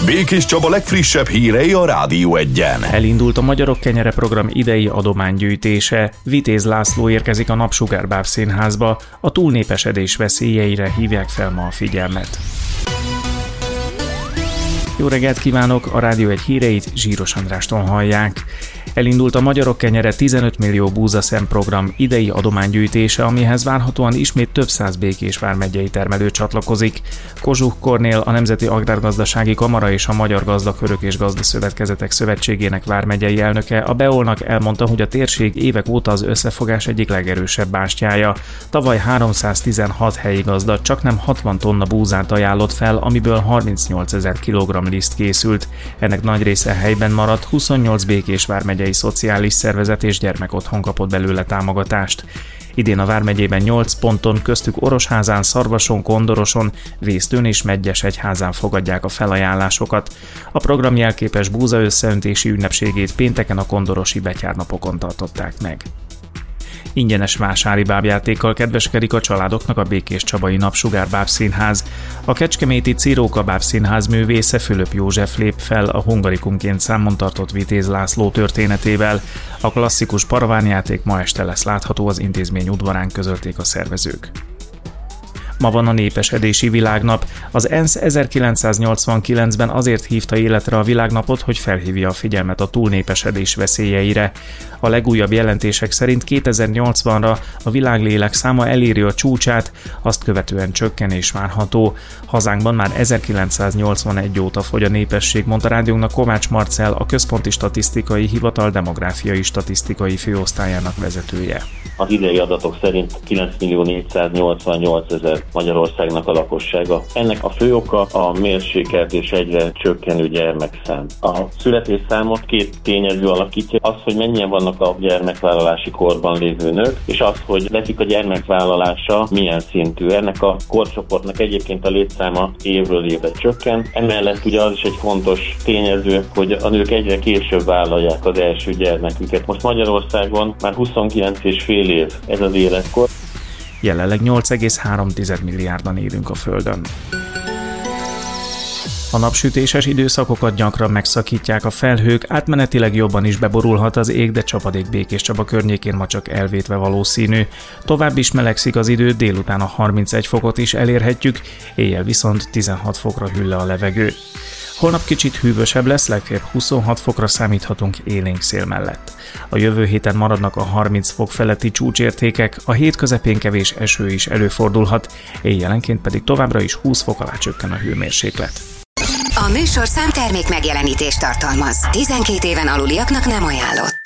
Békés Csaba legfrissebb hírei a Rádió Egyen. Elindult a Magyarok Kenyere Program idei adománygyűjtése. Vitéz László érkezik a Napsugár Bábszínházba. A túlnépesedés veszélyeire hívják fel ma a figyelmet. Jó reggelt kívánok! A Rádió Egy híreit Zsíros Andrástól hallják. Elindult a Magyarok Kenyere 15 millió búzaszem program idei adománygyűjtése, amihez várhatóan ismét több száz Békés vármegyei termelő csatlakozik. Kozsuh Kornél, a Nemzeti Agrárgazdasági Kamara és a Magyar Gazdakörök és Gazdaszövetkezetek Szövetségének vármegyei elnöke a Beolnak elmondta, hogy a térség évek óta az összefogás egyik legerősebb bástyája. Tavaly 316 helyi gazda csaknem 60 tonna búzát ajánlott fel, amiből 38 000 kg liszt készült. Ennek nagy része helyben maradt, 28 Békés vármegyei szociális szervezet és gyermekotthon kapott belőle támogatást. Idén a vármegyében 8 ponton, köztük Orosházán, Szarvason, Kondoroson, Vésztőn és Medgyesegyházán fogadják a felajánlásokat. A program jelképes búza összeöntési ünnepségét pénteken a kondorosi betyárnapokon tartották meg. Ingyenes vásári bábjátékkal kedveskedik a családoknak a Békés Csabai Napsugár Bábszínház. A kecskeméti Ciróka Bábszínház művésze Fülöp József lép fel a Hungarikumként számon tartott Vitéz László történetével. A klasszikus paravánjáték ma este lesz látható az intézmény udvarán, közölték a szervezők. Ma van a népesedési világnap. Az ENSZ 1989-ben azért hívta életre a világnapot, hogy felhívja a figyelmet a túlnépesedés veszélyeire. A legújabb jelentések szerint 2080-ra a világ lélekszáma eléri a csúcsát, azt követően csökkenés várható. Hazánkban már 1981 óta fogy a népesség, mondta rádiónknak Kovács Marcell, a Központi Statisztikai Hivatal demográfiai statisztikai főosztályának vezetője. Az idei adatok szerint 9.488.000 Magyarországnak a lakossága. Ennek a fő oka a mérsékelt és egyre csökkenő gyermekszám. A születésszámot két tényező alakítja, az, hogy mennyien vannak a gyermekvállalási korban lévő nők, és az, hogy nekik a gyermekvállalása milyen szintű. Ennek a korcsoportnak egyébként a létszáma évről évre csökken. Emellett ugye az is egy fontos tényező, hogy a nők egyre később vállalják az első gyermeküket. Most Magyarországon már 29,5 év ez az életkor. Jelenleg 8,3 milliárdan élünk a Földön. A napsütéses időszakokat gyakran megszakítják a felhők, átmenetileg jobban is beborulhat az ég, de csapadék Békés Csaba környékén ma csak elvétve valószínű. Tovább is melegszik az idő, délután a 31 fokot is elérhetjük, éjjel viszont 16 fokra hűl le a levegő. Holnap kicsit hűvösebb lesz, legfeljebb 26 fokra számíthatunk élénk szél mellett. A jövő héten maradnak a 30 fok feletti csúcsértékek, a hét közepén kevés eső is előfordulhat, éjjelenként pedig továbbra is 20 fok alá csökken a hőmérséklet. A műsorszám termék megjelenítést tartalmaz. 12 éven aluliaknak nem ajánlott.